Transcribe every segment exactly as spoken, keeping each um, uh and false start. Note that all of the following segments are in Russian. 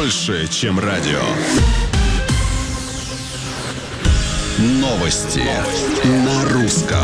больше, чем радио. Новости, Новости. На русском.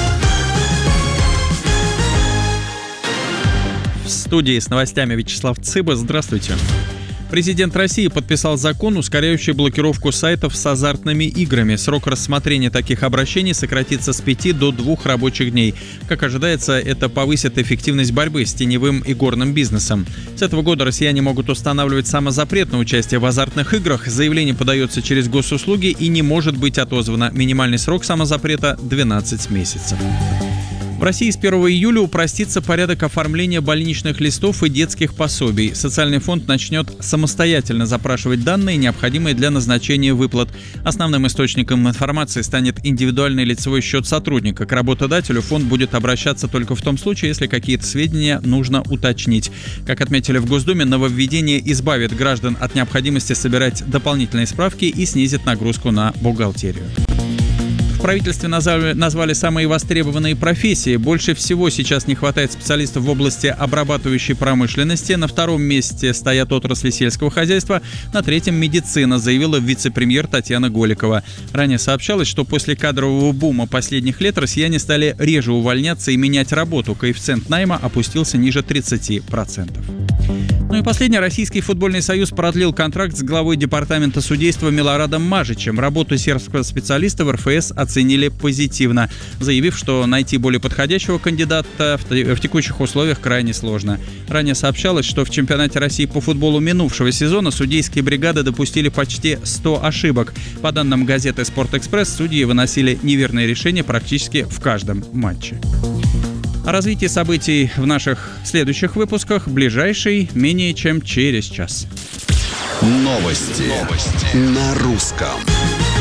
В студии с новостями Вячеслав Цыба. Здравствуйте. Президент России подписал закон, ускоряющий блокировку сайтов с азартными играми. Срок рассмотрения таких обращений сократится с пяти до двух рабочих дней. Как ожидается, это повысит эффективность борьбы с теневым и горным бизнесом. С этого года россияне могут устанавливать самозапрет на участие в азартных играх. Заявление подается через госуслуги и не может быть отозвано. Минимальный срок самозапрета – двенадцать месяцев. В России с первого июля упростится порядок оформления больничных листов и детских пособий. Социальный фонд начнет самостоятельно запрашивать данные, необходимые для назначения выплат. Основным источником информации станет индивидуальный лицевой счет сотрудника. К работодателю фонд будет обращаться только в том случае, если какие-то сведения нужно уточнить. Как отметили в Госдуме, нововведение избавит граждан от необходимости собирать дополнительные справки и снизит нагрузку на бухгалтерию. В правительстве назвали, назвали самые востребованные профессии. Больше всего сейчас не хватает специалистов в области обрабатывающей промышленности. На втором месте стоят отрасли сельского хозяйства. На третьем – медицина, заявила вице-премьер Татьяна Голикова. Ранее сообщалось, что после кадрового бума последних лет россияне стали реже увольняться и менять работу. Коэффициент найма опустился ниже тридцати процентов. Ну и последний. Российский футбольный союз продлил контракт с главой департамента судейства Милорадом Мажичем. Работу сербского специалиста в эр эф эс оценили позитивно, заявив, что найти более подходящего кандидата в текущих условиях крайне сложно. Ранее сообщалось, что в чемпионате России по футболу минувшего сезона судейские бригады допустили почти сто ошибок. По данным газеты «Спортэкспресс», судьи выносили неверные решения практически в каждом матче. О развитии событий в наших следующих выпусках, ближайший менее чем через час. Новости, Новости. На русском.